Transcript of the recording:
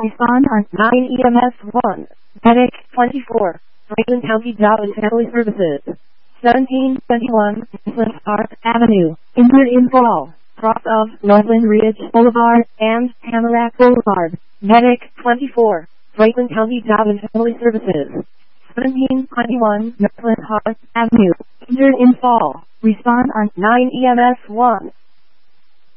Respond on 9 EMS 1. Medic 24. Franklin County Job and Family Services. 1721 Northland Park Avenue. Injured in fall. Cross of Northland Ridge Boulevard and Tamarack Boulevard. Medic 24. Franklin County Job and Family Services. 1721 Northland Park Avenue. Injured in fall. Respond on 9 EMS 1.